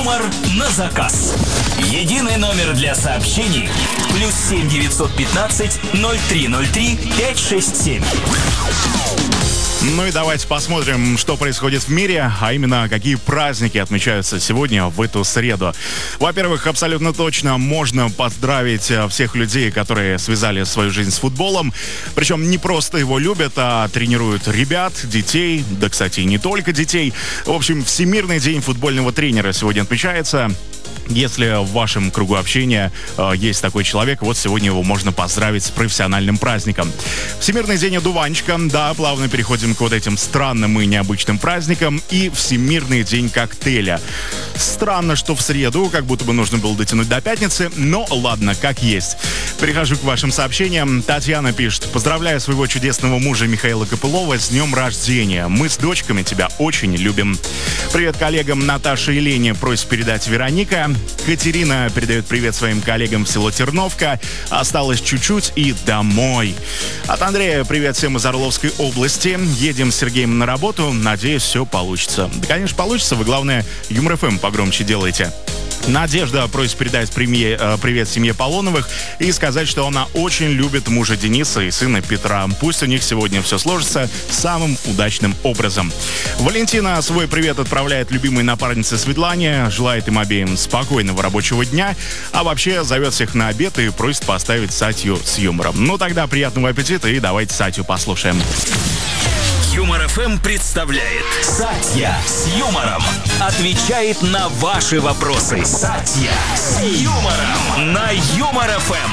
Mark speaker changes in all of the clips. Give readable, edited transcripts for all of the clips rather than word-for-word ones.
Speaker 1: Юмор на заказ. Единый номер для сообщений. +7 915 0303 567.
Speaker 2: Ну и давайте посмотрим, что происходит в мире, а именно, какие праздники отмечаются сегодня, в эту среду. Во-первых, абсолютно точно можно поздравить всех людей, которые связали свою жизнь с футболом. Причем не просто его любят, а тренируют ребят, детей, да, кстати, и не только детей. В общем, Всемирный день футбольного тренера сегодня отмечается. Если в вашем кругу общения есть такой человек, вот сегодня его можно поздравить с профессиональным праздником. Всемирный день одуванчика, да, плавно переходим к вот этим странным и необычным праздникам. И Всемирный день коктейля. Странно, что в среду, как будто бы нужно было дотянуть до пятницы, но ладно, как есть. Перехожу к вашим сообщениям. Татьяна пишет: поздравляю своего чудесного мужа Михаила Копылова с днем рождения. Мы с дочками тебя очень любим. Привет коллегам Наташе и Лене, просит передать Вероника. Катерина передает привет своим коллегам в село Терновка. Осталось чуть-чуть и домой. От Андрея привет всем из Орловской области. Едем с Сергеем на работу. Надеюсь, все получится. Да, конечно, получится. Вы, главное, Юмор ФМ погромче делайте. Надежда просит передать привет семье Полоновых и сказать, что она очень любит мужа Дениса и сына Петра. Пусть у них сегодня все сложится самым удачным образом. Валентина свой привет отправляет любимой напарнице Светлане, желает им обеим спокойного рабочего дня, а вообще зовет всех на обед и просит поставить Сатью с юмором. Ну тогда приятного аппетита и давайте Сатью послушаем.
Speaker 1: Юмор ФМ представляет Сатья с юмором. Отвечает на ваши вопросы. Сатья с юмором на Юмор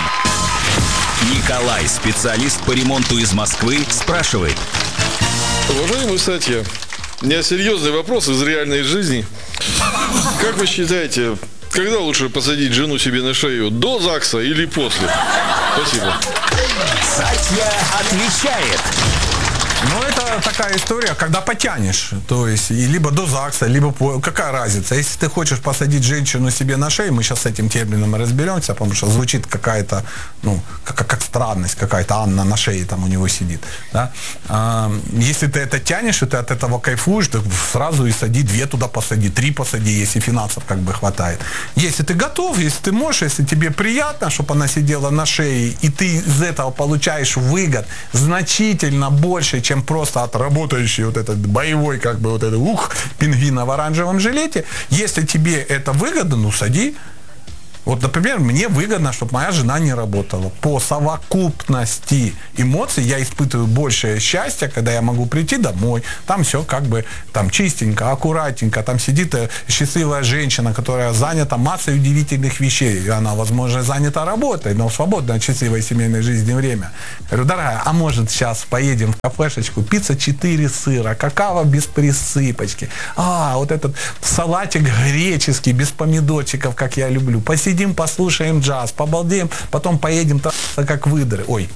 Speaker 1: ФМ. Николай, специалист по ремонту из Москвы, спрашивает.
Speaker 3: Уважаемый Сатья, у меня серьезный вопрос из реальной жизни. Как вы считаете, когда лучше посадить жену себе на шею, до ЗАГСа или после? Спасибо.
Speaker 1: Сатья отвечает.
Speaker 4: Ну, это такая история, когда потянешь. То есть, и либо до ЗАГСа, либо какая разница. Если ты хочешь посадить женщину себе на шею, мы сейчас с этим термином разберемся, потому что звучит какая-то, ну, как странность какая-то, Анна на шее там у него сидит. Да? Если ты это тянешь, и ты от этого кайфуешь, то сразу и сади, 2 туда посади, 3 посади, если финансов как бы хватает. Если ты готов, если ты можешь, если тебе приятно, чтобы она сидела на шее, и ты из этого получаешь выгод значительно больше, чем просто отработающий вот этот боевой, как бы вот этот пингвина в оранжевом жилете. Если тебе это выгодно, ну сади. Вот, например, мне выгодно, чтобы моя жена не работала. По совокупности эмоций я испытываю большее счастье, когда я могу прийти домой, там все как бы там чистенько, аккуратненько, там сидит счастливая женщина, которая занята массой удивительных вещей. И она, возможно, занята работой, но в свободное от счастливой семейной жизни время. Я говорю: дорогая, а может сейчас поедем в кафешечку, пицца 4 сыра, какао без присыпочки, вот этот салатик греческий, без помидорчиков, как я люблю. Посидим, послушаем джаз, побалдеем, потом поедем как выдры. Ой.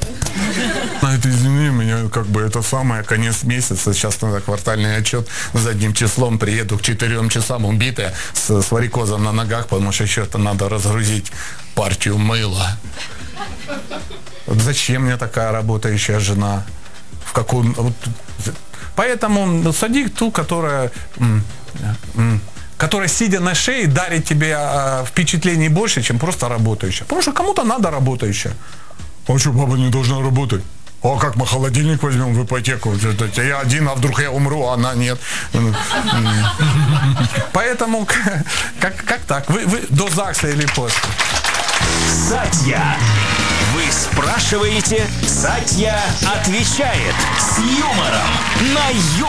Speaker 4: Это, извини меня, как бы это самое, конец месяца, сейчас надо квартальный отчет, задним числом приеду к 4 часам убитая, с варикозом на ногах, потому что еще-то надо разгрузить партию мыла. Вот зачем мне такая работающая жена? В каком... Поэтому сади ту, которая, сидя на шее, дарит тебе впечатлений больше, чем просто работающая. Потому что кому-то надо работающая. А что, баба не должна работать? А как мы холодильник возьмем в ипотеку? Я один, а вдруг я умру, а она нет. Поэтому, как так? Вы до ЗАГСа или после?
Speaker 1: Сатья. Вы спрашиваете, Сатья отвечает с юмором на Юмор.